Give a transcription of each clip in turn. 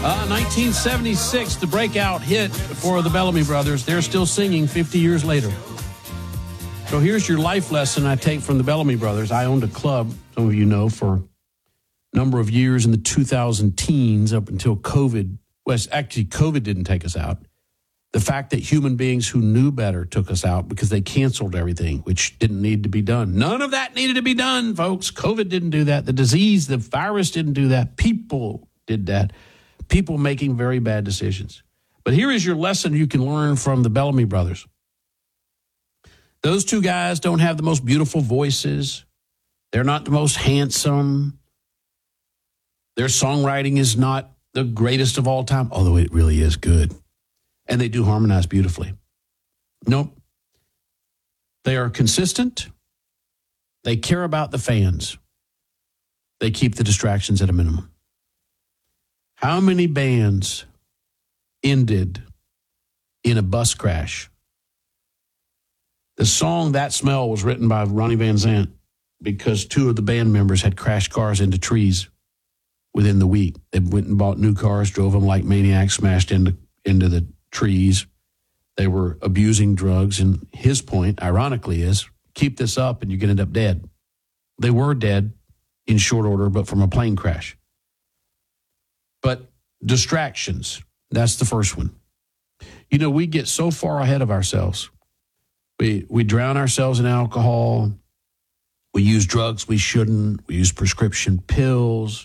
1976, the breakout hit for the Bellamy Brothers. They're still singing 50 years later. So here's your life lesson I take from the Bellamy Brothers. I owned a club, some of you know, for a number of years in the 2000 teens up until COVID. Well, actually, COVID didn't take us out. The fact that human beings who knew better took us out because they canceled everything, which didn't need to be done. None of that needed to be done, folks. COVID didn't do that. The disease, the virus didn't do that. People did that. People making very bad decisions. But here is your lesson you can learn from the Bellamy Brothers. Those two guys don't have the most beautiful voices. They're not the most handsome. Their songwriting is not the greatest of all time, although it really is good. And they do harmonize beautifully. Nope. They are consistent. They care about the fans. They keep the distractions at a minimum. How many bands ended in a bus crash? The song That Smell was written by Ronnie Van Zant because two of the band members had crashed cars into trees within the week. They went and bought new cars, drove them like maniacs, smashed into the trees. They were abusing drugs. And his point, ironically, is keep this up and you're going to end up dead. They were dead in short order, but from a plane crash. But distractions, that's the first one. You know, we get so far ahead of ourselves. We drown ourselves in alcohol. We use drugs we shouldn't. We use prescription pills.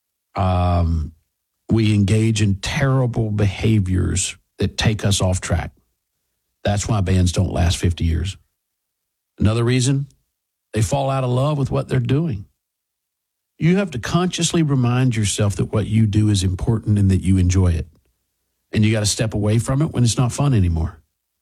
We engage in terrible behaviors that take us off track. That's why bands don't last 50 years. Another reason, they fall out of love with what they're doing. You have to consciously remind yourself that what you do is important and that you enjoy it. And you got to step away from it when it's not fun anymore.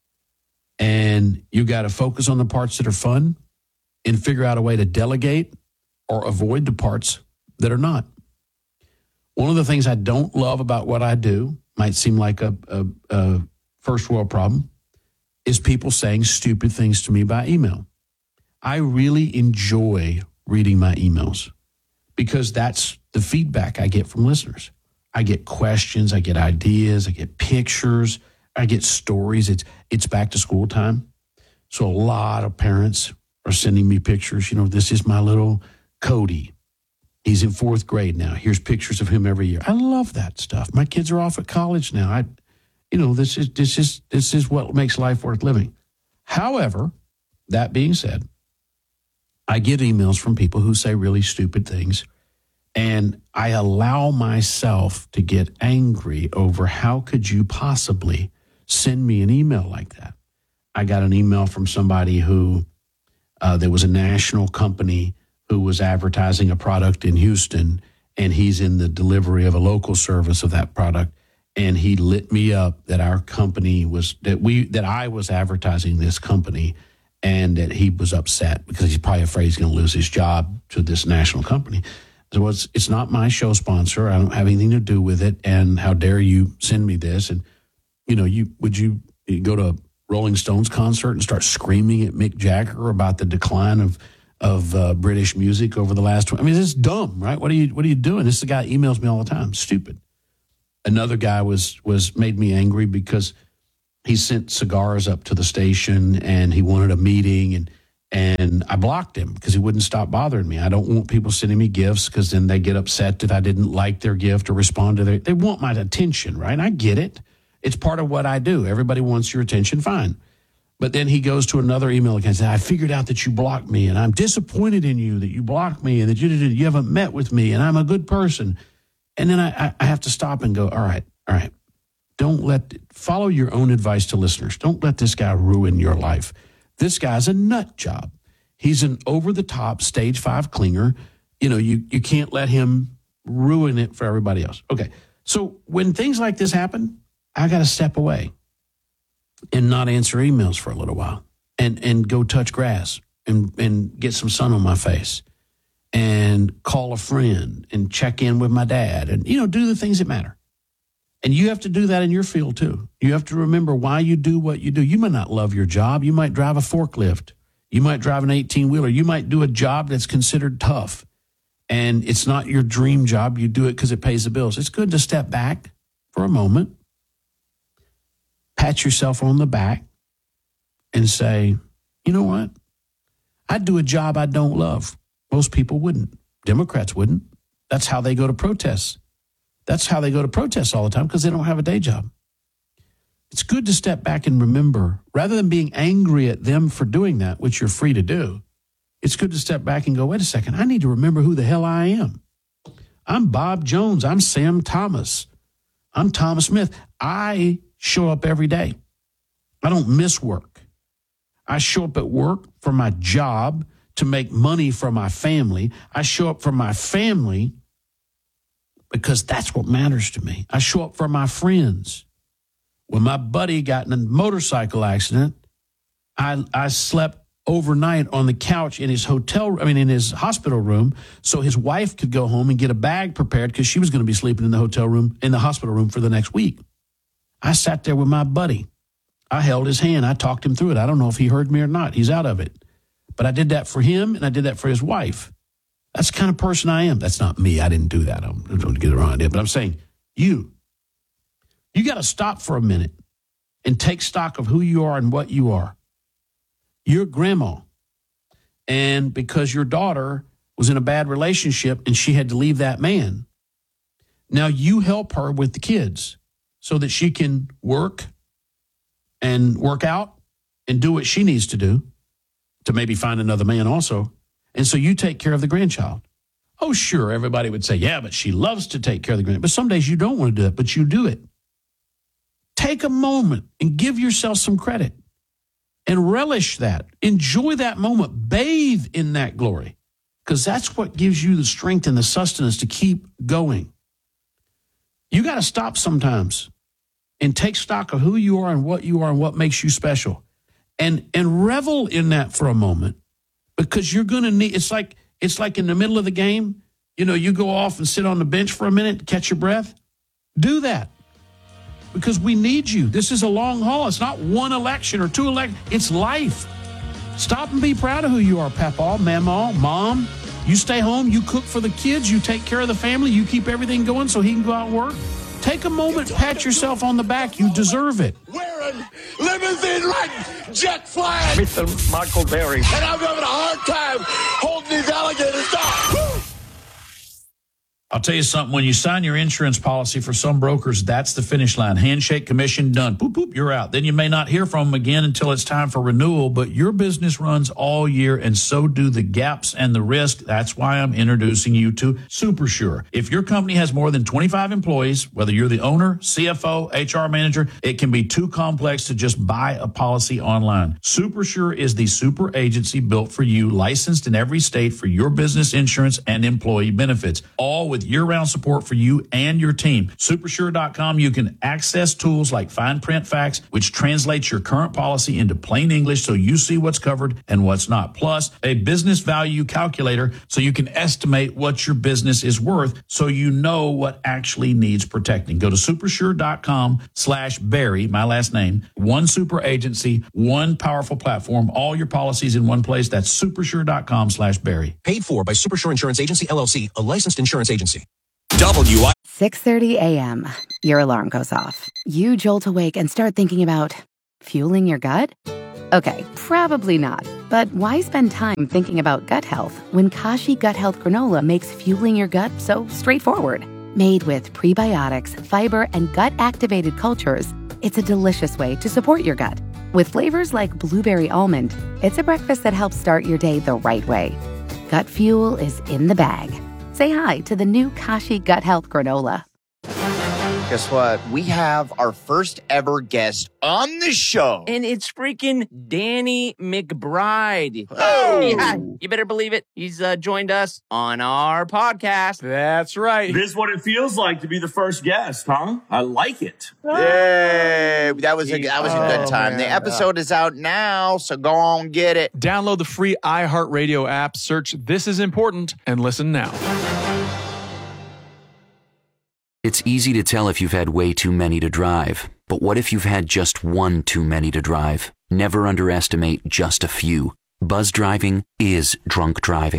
And you got to focus on the parts that are fun and figure out a way to delegate or avoid the parts that are not. One of the things I don't love about what I do, might seem like a first world problem, is people saying stupid things to me by email. I really enjoy reading my emails because that's the feedback I get from listeners. I get questions, I get ideas, I get pictures, I get stories. It's back to school time. So a lot of parents are sending me pictures. You know, this is my little Cody. He's in 4th grade now. Here's pictures of him every year. I love that stuff. My kids are off at college now. This is what makes life worth living. However, that being said, I get emails from people who say really stupid things, and I allow myself to get angry over how could you possibly send me an email like that. I got an email from somebody who there was a national company who was advertising a product in Houston, and he's in the delivery of a local service of that product. And he lit me up that our company that I was advertising this company, and that he was upset because he's probably afraid he's going to lose his job to this national company. So it's not my show sponsor. I don't have anything to do with it. And how dare you send me this? And, would you go to a Rolling Stones concert and start screaming at Mick Jagger about the decline of British music over the last 20? I mean, it's dumb, right? What are you doing? This is the guy emails me all the time. Stupid. Another guy was made me angry because he sent cigars up to the station and he wanted a meeting, and I blocked him because he wouldn't stop bothering me. I don't want people sending me gifts because then they get upset that I didn't like their gift or respond to they want my attention, right? I get it. It's part of what I do. Everybody wants your attention, fine. But then he goes to another email again and says, I figured out that you blocked me, and I'm disappointed in you that you blocked me and that you haven't met with me, and I'm a good person. And then I have to stop and go, all right. Follow your own advice to listeners. Don't let this guy ruin your life. This guy's a nut job. He's an over-the-top stage 5 clinger. You can't let him ruin it for everybody else. Okay, so when things like this happen, I got to step away and not answer emails for a little while and go touch grass and get some sun on my face and call a friend and check in with my dad and, do the things that matter. And you have to do that in your field too. You have to remember why you do what you do. You might not love your job. You might drive a forklift. You might drive an 18-wheeler. You might do a job that's considered tough. And it's not your dream job. You do it because it pays the bills. It's good to step back for a moment, pat yourself on the back, and say, you know what? I'd do a job I don't love. Most people wouldn't. Democrats wouldn't. That's how they go to protests. That's how they go to protests all the time, because they don't have a day job. It's good to step back and remember, rather than being angry at them for doing that, which you're free to do, it's good to step back and go, wait a second, I need to remember who the hell I am. I'm Bob Jones. I'm Sam Thomas. I'm Thomas Smith. I show up every day. I don't miss work. I show up at work for my job to make money for my family. I show up for my family because that's what matters to me. I show up for my friends. When my buddy got in a motorcycle accident, I slept overnight on the couch in his in his hospital room, so his wife could go home and get a bag prepared because she was going to be sleeping in the hospital room for the next week. I sat there with my buddy. I held his hand. I talked him through it. I don't know if he heard me or not. He's out of it. But I did that for him, and I did that for his wife. That's the kind of person I am. That's not me. I didn't do that. I don't get the wrong idea. But I'm saying, you got to stop for a minute and take stock of who you are and what you are. You're grandma. And because your daughter was in a bad relationship and she had to leave that man, now you help her with the kids so that she can work and work out and do what she needs to do to maybe find another man also. And so you take care of the grandchild. Oh, sure, everybody would say, yeah, but she loves to take care of the grandchild. But some days you don't want to do it, but you do it. Take a moment and give yourself some credit and relish that. Enjoy that moment. Bathe in that glory, because that's what gives you the strength and the sustenance to keep going. You got to stop sometimes and take stock of who you are and what makes you special, and revel in that for a moment, because you're going to need, it's like in the middle of the game, you go off and sit on the bench for a minute to catch your breath. Do that, because we need you. This is a long haul. It's not one election or two elections. It's life. Stop and be proud of who you are, Papa, Mama, Mom. You stay home, you cook for the kids, you take care of the family, you keep everything going so he can go out and work. Take a moment, pat yourself on the back. You deserve it. Wearing limousine riding, jet flying. Mr. Michael Berry. And I'm having a hard time holding these alligators down. Woo! I'll tell you something. When you sign your insurance policy for some brokers, that's the finish line. Handshake, commission, done. Boop, boop, you're out. Then you may not hear from them again until it's time for renewal, but your business runs all year, and so do the gaps and the risk. That's why I'm introducing you to SuperSure. If your company has more than 25 employees, whether you're the owner, CFO, HR manager, it can be too complex to just buy a policy online. SuperSure is the super agency built for you, licensed in every state for your business insurance and employee benefits, all with year-round support for you and your team. Supersure.com, you can access tools like fine print facts, which translates your current policy into plain English so you see what's covered and what's not. Plus, a business value calculator so you can estimate what your business is worth so you know what actually needs protecting. Go to supersure.com/Barry, my last name. One super agency, one powerful platform, all your policies in one place. That's supersure.com/Barry. Paid for by Supersure Insurance Agency, LLC, a licensed insurance agency. 6:30 a.m. Your alarm goes off. You jolt awake and start thinking about fueling your gut? Okay, probably not. But why spend time thinking about gut health when Kashi Gut Health Granola makes fueling your gut so straightforward? Made with prebiotics, fiber, and gut-activated cultures, it's a delicious way to support your gut. With flavors like blueberry almond, it's a breakfast that helps start your day the right way. Gut fuel is in the bag. Say hi to the new Kashi Gut Health Granola. Guess what? We have our first ever guest on the show. And it's freaking Danny McBride. Oh! Yeah, you better believe it. He's joined us on our podcast. That's right. This is what it feels like to be the first guest, huh? I like it. Yay! That was a good time. The episode is out now, so go on, get it. Download the free iHeartRadio app, search This Is Important, and listen now. It's easy to tell if you've had way too many to drive. But what if you've had just one too many to drive? Never underestimate just a few. Buzz driving is drunk driving.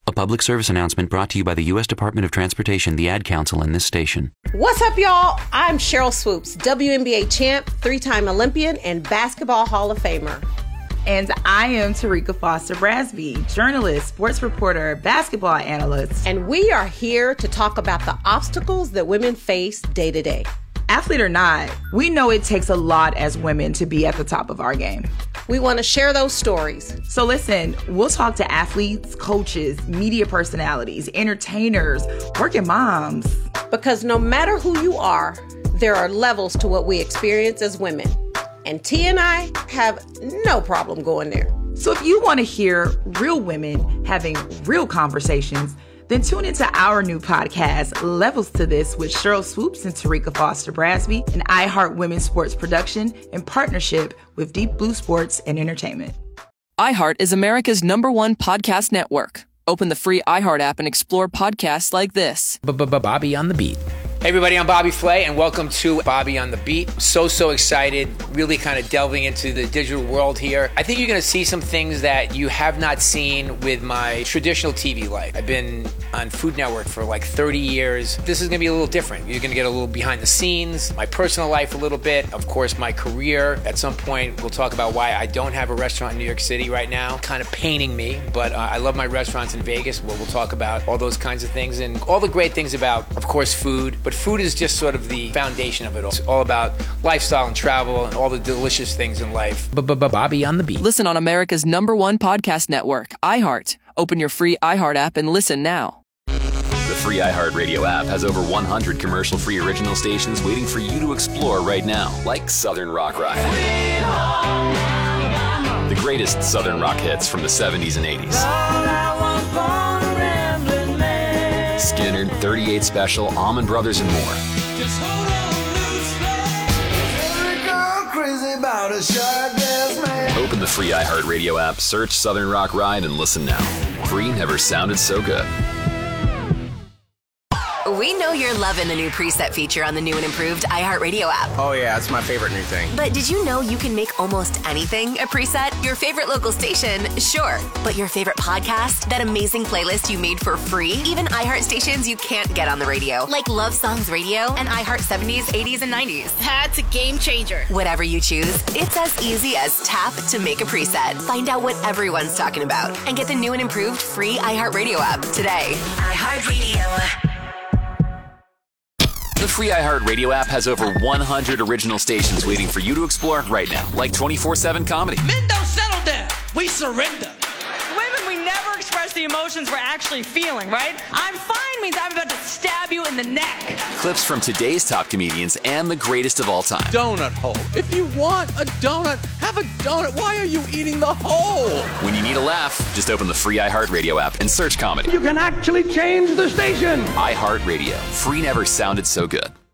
A public service announcement brought to you by the U.S. Department of Transportation, the Ad Council, and this station. What's up, y'all? I'm Cheryl Swoops, WNBA champ, 3-time Olympian, and Basketball Hall of Famer. And I am Tarika Foster Brasby, journalist, sports reporter, basketball analyst. And we are here to talk about the obstacles that women face day to day. Athlete or not, we know it takes a lot as women to be at the top of our game. We want to share those stories. So listen, we'll talk to athletes, coaches, media personalities, entertainers, working moms. Because no matter who you are, there are levels to what we experience as women. And T and I have no problem going there. So if you want to hear real women having real conversations, then tune into our new podcast, Levels to This, with Cheryl Swoops and Tarika Foster Brasby, an iHeart Women's Sports production in partnership with Deep Blue Sports and Entertainment. iHeart is America's #1 podcast network. Open the free iHeart app and explore podcasts like this. Bobby on the Beat. Hey everybody, I'm Bobby Flay, and welcome to Bobby on the Beat. So excited, really kind of delving into the digital world here. I think you're going to see some things that you have not seen with my traditional TV life. I've been on Food Network for like 30 years. This is going to be a little different. You're going to get a little behind the scenes, my personal life a little bit, of course my career. At some point, we'll talk about why I don't have a restaurant in New York City right now. Kind of paining me, but I love my restaurants in Vegas, where we'll talk about all those kinds of things and all the great things about, of course, food. But food is just sort of the foundation of it all. It's all about lifestyle and travel and all the delicious things in life. Bobby on the Beat. Listen on America's #1 podcast network, iHeart. Open your free iHeart app and listen now. The free iHeartRadio app has over 100 commercial-free original stations waiting for you to explore right now, like Southern Rock Ride. The greatest Southern rock hits from the 70s and 80s. Skinner, 38 Special, Allman Brothers, and more. Open the free iHeartRadio app, search Southern Rock Ride, and listen now. Free never sounded so good. We know you're loving the new preset feature on the new and improved iHeartRadio app. Oh yeah, it's my favorite new thing. But did you know you can make almost anything a preset? Your favorite local station, sure. But your favorite podcast? That amazing playlist you made for free? Even iHeart stations you can't get on the radio, like Love Songs Radio and iHeart 70s, 80s, and 90s. That's a game changer. Whatever you choose, it's as easy as tap to make a preset. Find out what everyone's talking about and get the new and improved free iHeartRadio app today. iHeartRadio. The free iHeartRadio app has over 100 original stations waiting for you to explore right now, like 24/7 comedy. Men don't settle down. We surrender. Women, we never express the emotions we're actually feeling, right? I'm fine means I'm about to stab you in the neck. Clips from today's top comedians and the greatest of all time. Donut hole. If you want a donut, have a donut. Why are you eating the hole? When you need a laugh, just open the free iHeartRadio app and search comedy. You can actually change the station. iHeartRadio. Free never sounded so good.